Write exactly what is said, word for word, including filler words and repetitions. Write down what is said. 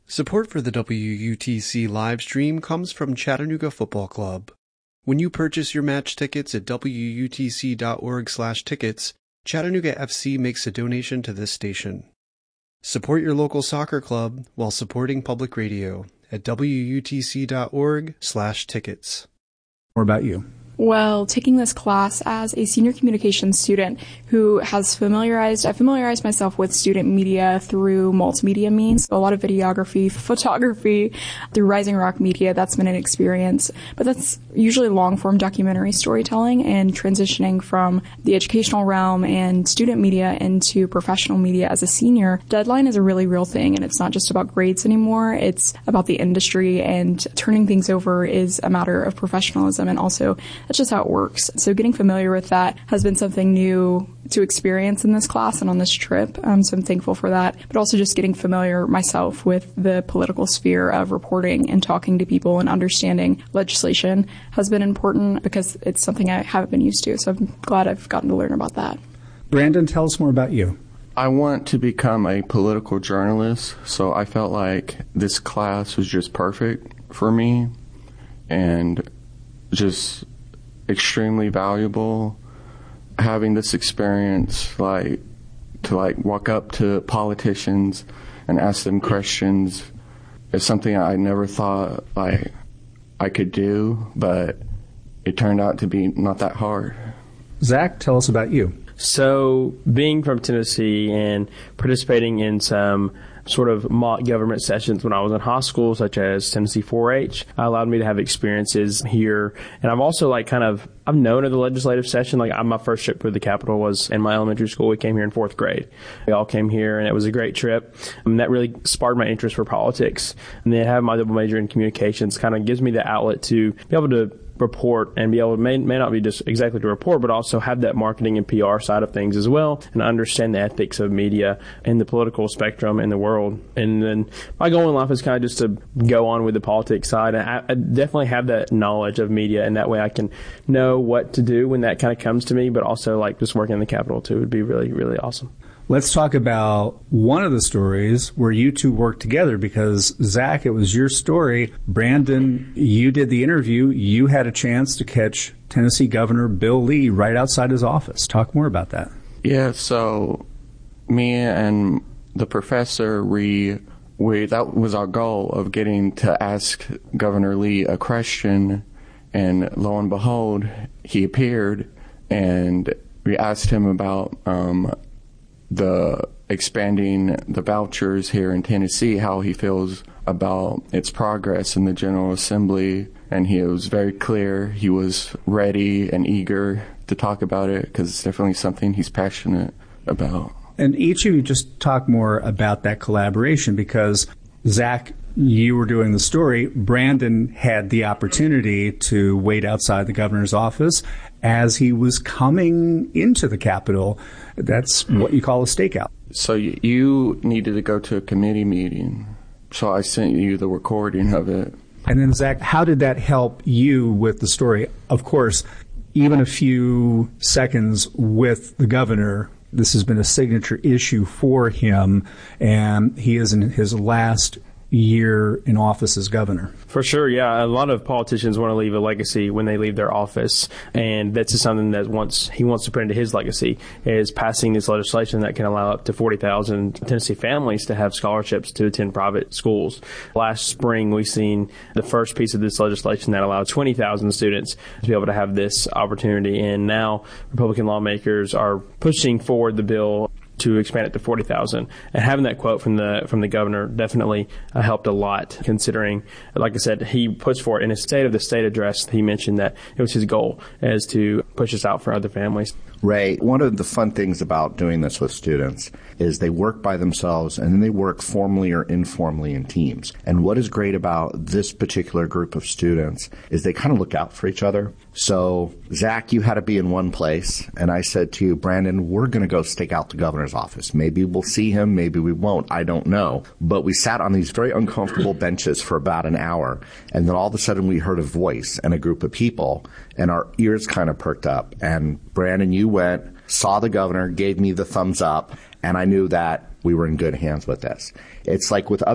Support for the W U T C live stream comes from Chattanooga Football Club. When you purchase your match tickets at W U T C dot org slash tickets, Chattanooga F C makes a donation to this station. Support your local soccer club while supporting public radio at W U T C dot org slash tickets. More about you. Well, taking this class as a senior communications student who has familiarized, I familiarized myself with student media through multimedia means, a lot of videography, photography, through Rising Rock Media. That's been an experience, but that's usually long-form documentary storytelling, and transitioning from the educational realm and student media into professional media as a senior. Deadline is a really real thing, and it's not just about grades anymore. It's about the industry, and turning things over is a matter of professionalism, and also that's just how it works. So getting familiar with that has been something new to experience in this class and on this trip. Um, so I'm thankful for that. But also just getting familiar myself with the political sphere of reporting and talking to people and understanding legislation has been important because it's something I haven't been used to. So I'm glad I've gotten to learn about that. Brandon, tell us more about you. I want to become a political journalist, so I felt like this class was just perfect for me and just extremely valuable. Having this experience, like to like walk up to politicians and ask them questions, is something I never thought like I could do, but it turned out to be not that hard. Zach, tell us about you. So, being from Tennessee and participating in some sort of mock government sessions when I was in high school, such as Tennessee four H, allowed me to have experiences here. And I've also like kind of, I've known of the legislative session. Like my first trip to the Capitol was in my elementary school. We came here in fourth grade. We all came here and it was a great trip. And that really sparked my interest for politics. And then having my double major in communications kind of gives me the outlet to be able to report and be able to, may, may not be just exactly to report, but also have that marketing and P R side of things as well, and understand the ethics of media and the political spectrum in the world. And then my goal in life is kind of just to go on with the politics side. And I, I definitely have that knowledge of media, and that way I can know what to do when that kind of comes to me, but also like just working in the Capitol too would be really, really awesome. Let's talk about one of the stories where you two worked together, because, Zach, it was your story. Brandon, you did the interview. You had a chance to catch Tennessee Governor Bill Lee right outside his office. Talk more about that. Yeah, so me and the professor, we, we that was our goal of getting to ask Governor Lee a question, and lo and behold, he appeared, and we asked him about um, the expanding the vouchers here in Tennessee, how he feels about its progress in the General Assembly, and he was very clear. He was ready and eager to talk about it because it's definitely something he's passionate about. And each of you just talk more about that collaboration, because Zach, you were doing the story. Brandon had the opportunity to wait outside the governor's office as he was coming into the Capitol. That's what you call a stakeout. So you needed to go to a committee meeting, so I sent you the recording of it. And then, Zach, how did that help you with the story? Of course, even a few seconds with the governor, this has been a signature issue for him, and he is in his last year in office as governor. For sure, yeah. A lot of politicians want to leave a legacy when they leave their office, and that's just something that once he wants to put into his legacy is passing this legislation that can allow up to forty thousand Tennessee families to have scholarships to attend private schools. Last spring, we've seen the first piece of this legislation that allowed twenty thousand students to be able to have this opportunity, and now Republican lawmakers are pushing forward the bill to expand it to forty thousand. And having that quote from the from the governor definitely uh, helped a lot, considering, like I said, he pushed for it in his State of the State address. He mentioned that it was his goal as to push this out for other families. Ray, one of the fun things about doing this with students is they work by themselves and then they work formally or informally in teams. And what is great about this particular group of students is they kind of look out for each other. So, Zach, you had to be in one place, and I said to you, Brandon, we're going to go stake out the governor's office. Maybe we'll see him, maybe we won't, I don't know. But we sat on these very uncomfortable benches for about an hour, and then all of a sudden we heard a voice and a group of people, and our ears kind of perked up. And Brandon, you went, saw the governor, gave me the thumbs up, and I knew that we were in good hands with this. It's like with other